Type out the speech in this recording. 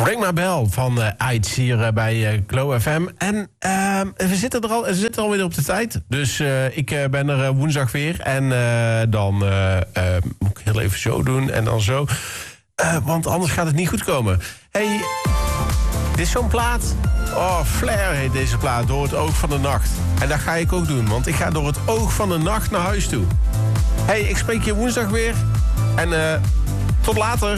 Ring My Bell van Aids hier bij Glow FM. En we zitten alweer op de tijd. Dus ik ben er woensdag weer. En dan moet ik heel even zo doen en dan zo. Want anders gaat het niet goed komen. Hey, dit is zo'n plaat. Oh, Flair heet deze plaat, Door het oog van de nacht. En dat ga ik ook doen, want ik ga door het oog van de nacht naar huis toe. Hey, ik spreek je woensdag weer. En tot later.